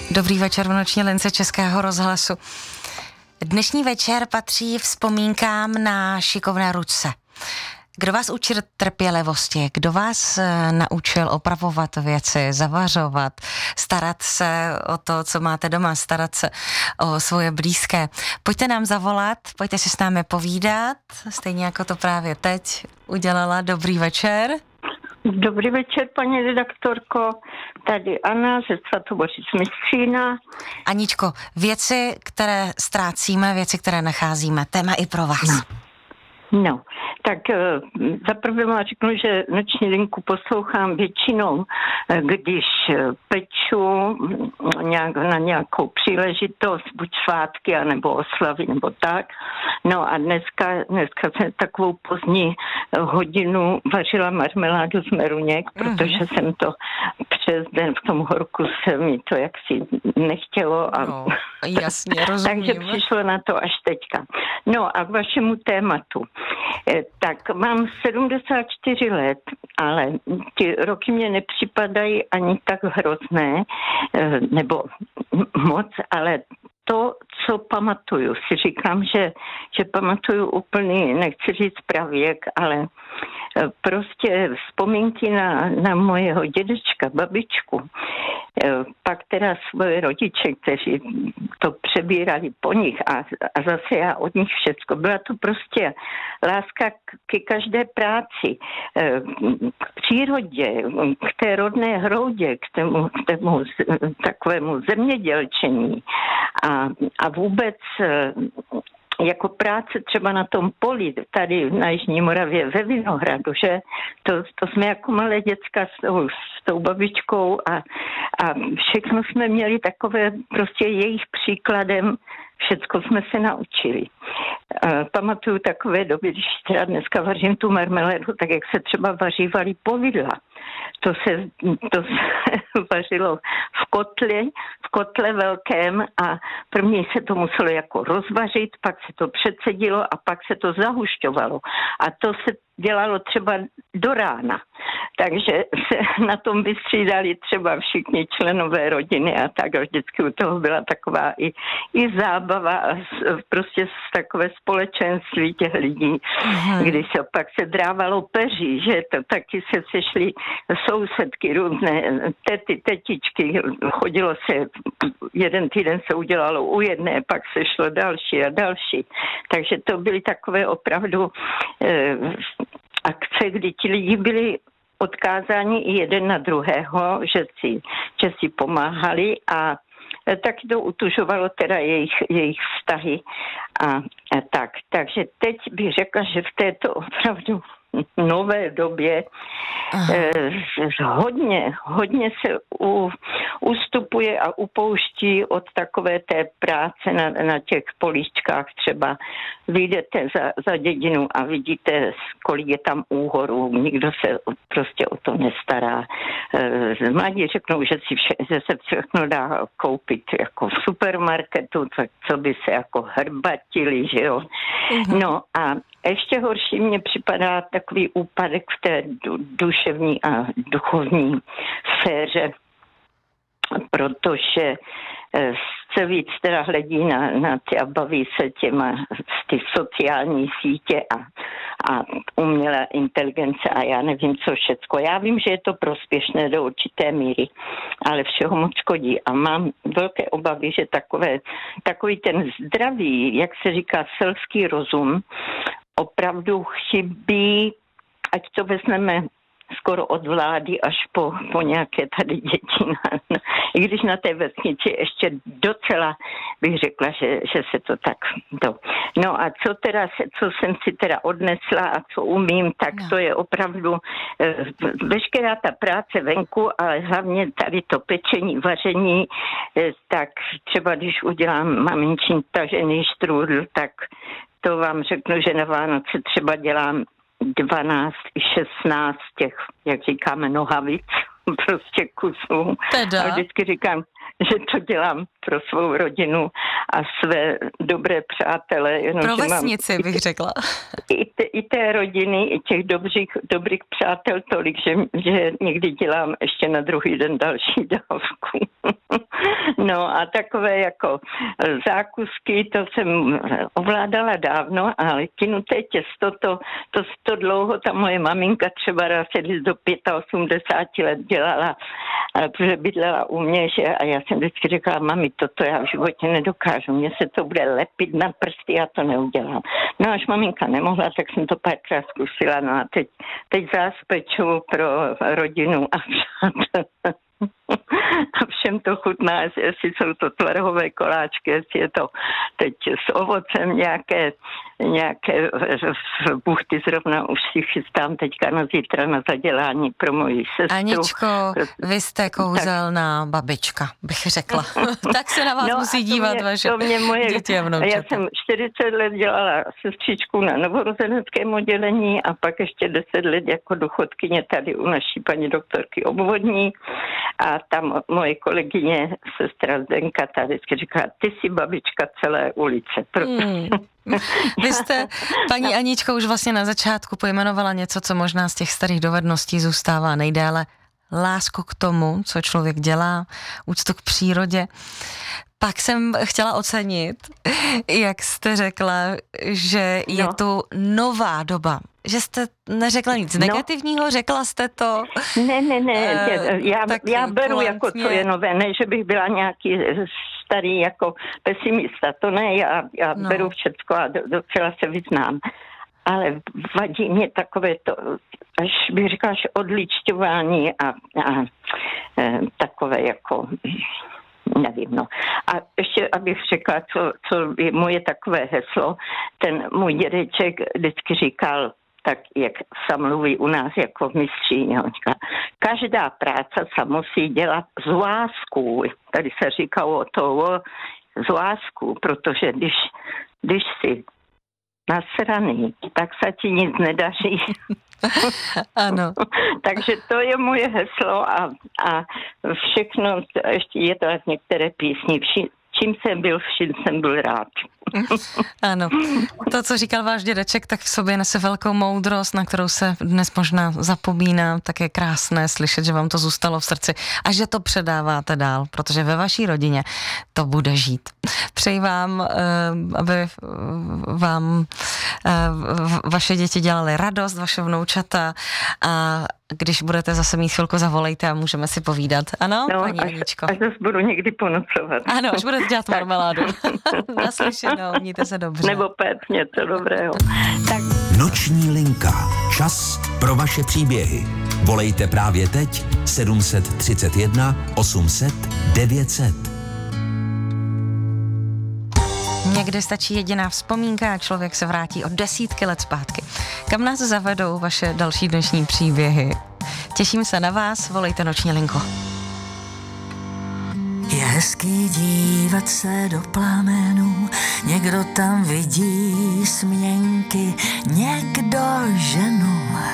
Dobrý večer v noční lince Českého rozhlasu. Dnešní večer patří vzpomínkám na šikovné ručce. Kdo vás učil trpělivosti? Kdo vás naučil opravovat věci, zavařovat, starat se o to, co máte doma, starat se o svoje blízké? Pojďte nám zavolat, pojďte si s námi povídat, stejně jako to právě teď udělala. Dobrý večer. Dobrý večer, paní redaktorko. Tady Anna ze Svatobořic Mistřína. Aničko, věci, které ztrácíme, věci, které nacházíme, téma i pro vás. No, tak zaprvé vám řeknu, že noční linku poslouchám většinou, když peču na nějakou příležitost, buď svátky, anebo oslavy, nebo tak. No a dneska jsem takovou pozdní hodinu vařila marmeládu z meruněk, protože jsem to přes den v tom horku se mi to jaksi nechtělo. A no, jasně, rozumím. Takže přišlo na to až teďka. No a k vašemu tématu. Tak mám 74 let, ale ty roky mě nepřipadají ani tak hrozné, nebo moc, ale to, co pamatuju, si říkám, že pamatuju úplný, nechci říct pravěk, ale prostě vzpomínky na mojeho dědečka, babičku, pak teda svoje rodiče, kteří to přebírali po nich a zase já od nich všecko. Byla to prostě láska ke každé práci, k přírodě, k té rodné hroudě, k tému takovému zemědělčení a vůbec jako práce třeba na tom poli, tady na Jižní Moravě ve Vinohradu, že to jsme jako malé děcka s tou babičkou a všechno jsme měli takové prostě jejich příkladem, všecko jsme se naučili. Pamatuju takové doby, když teda dneska vařím tu marmelédu, tak jak se třeba vařívaly povidla. To se vařilo v kotle velkém a první se to muselo jako rozvařit, pak se to předsedilo a pak se to zahušťovalo. A to se dělalo třeba do rána. Takže se na tom vystřídali třeba všichni členové rodiny a tak. A vždycky u toho byla taková i zábava a prostě takové společenství těch lidí, když se pak se drávalo peří, že to taky se sešly sousedky různé, tetičky, chodilo se, jeden týden se udělalo u jedné, pak se šlo další a další. Takže to byly takové opravdu akce, kdy ti lidi byli odkázáni i jeden na druhého, že si pomáhali a taky to utužovalo teda jejich vztahy a tak. Takže teď bych řekla, že v této opravdu nové době hodně se ustupuje a upouští od takové té práce na těch políčkách. Třeba vyjdete za dědinu a vidíte, kolik je tam úhorů. Nikdo se prostě o to nestará. Mladí řeknou, že se všechno dá koupit jako v supermarketu, tak co by se jako hrbatili, že jo. No a ještě horší mně připadá takový úpadek v té duševní a duchovní sféře, protože se víc teda hledí na ty a baví se ty sociální sítě a umělá inteligence a já nevím co všecko. Já vím, že je to prospěšné do určité míry, ale všeho moc škodí a mám velké obavy, že takový ten zdravý, jak se říká, selský rozum opravdu chybí, ať to vezmeme skoro od vlády až po nějaké tady děti. I když na té vesnici ještě docela bych řekla, že se to tak... No a co jsem si teda odnesla a co umím, tak to je opravdu veškerá ta práce venku, ale hlavně tady to pečení, vaření, tak třeba když udělám maminčin tažený štrůdl, tak to vám řeknu, že na Vánoce třeba dělám 12, 16 těch, jak říkáme, nohavic, prostě kusů. Teda. A vždycky říkám, že to dělám pro svou rodinu a své dobré přátele. Pro vesnici bych řekla. I té rodiny, i těch dobrých přátel tolik, že někdy dělám ještě na druhý den další dávku. No a takové jako zákusky, to jsem ovládala dávno, ale kynuté těsto, to dlouho ta moje maminka třeba raz do 85 let dělala, protože bydlela u mě, že, a já jsem vždycky říkala, mami, toto já v životě nedokážu, mně se to bude lepit na prsty, já to neudělám. No až maminka nemohla, tak jsem to párkrát zkusila, no a teď zás peču pro rodinu a a všem to chutná, jestli jsou to tvrhové koláčky, jestli je to teď s ovocem nějaké buchty, zrovna už si chystám teďka na zítra na zadělání pro moji sestru. Aničko, vy jste kouzelná babička, bych řekla. Tak se na vás musí dívat vaše děti a vnoučata. Já jsem 40 let dělala sestřičku na novorozeneckém oddělení a pak ještě 10 let jako důchodkyně tady u naší paní doktorky obvodní. A tam moje kolegyně, sestra Zdenka, ta vždycky říká, ty jsi babička celé ulice. Vy jste, paní Aničko, už vlastně na začátku pojmenovala něco, co možná z těch starých dovedností zůstává nejdéle. Lásku k tomu, co člověk dělá, úctu k přírodě. Pak jsem chtěla ocenit, jak jste řekla, že je tu nová doba. Že jste neřekla nic negativního, řekla jste to? Ne, já beru jako to je nové, ne, že bych byla nějaký starý jako pesimista, to ne, já beru všecko a docela se vyznám. Ale vadí mě takové to, až bych říkala, až odličťování a takové jako... Nevím, no. A ještě, abych řekla, co je moje takové heslo, ten můj dědeček vždycky říkal, tak jak se mluví u nás jako v mistříně, on říká, každá práce se musí dělat z láskou. Tady se říkalo to z láskou, protože když si nasraný, tak se ti nic nedaří. Ano. Takže to je moje heslo a všechno, ještě je to některé písni, čím jsem byl, vším jsem byl rád. Ano, to, co říkal váš dědeček, tak v sobě nese velkou moudrost, na kterou se dnes možná zapomíná, tak je krásné slyšet, že vám to zůstalo v srdci a že to předáváte dál, protože ve vaší rodině to bude žít. Přeji vám, aby vám vaše děti dělaly radost, vaše vnoučata a když budete zase mít chvilku, zavolejte a můžeme si povídat. Ano, paní Aničko? Až zase budu někdy ponocovat. Ano, až budete dělat marmeládu. Naslyšenou, mějte se dobře. Nebo pec, něco dobrého. Tak. Noční linka. Čas pro vaše příběhy. Volejte právě teď 731 800 900. Někdy stačí jediná vzpomínka a člověk se vrátí o desítky let zpátky. Kam nás zavedou vaše další dnešní příběhy? Těším se na vás, volejte Noční linku. Je hezký dívat se do plamenů, někdo tam vidí směnky, někdo ženu.